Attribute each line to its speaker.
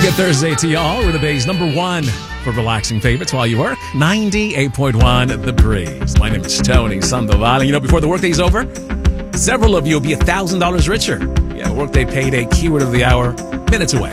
Speaker 1: Good Thursday to y'all. We're the day's number one for relaxing favorites while you work. 98.1 The Breeze. My name is Tony Sandoval. You know, before the workday's over, several of you will be $1,000 richer. Yeah, workday payday, keyword of the hour, minutes away.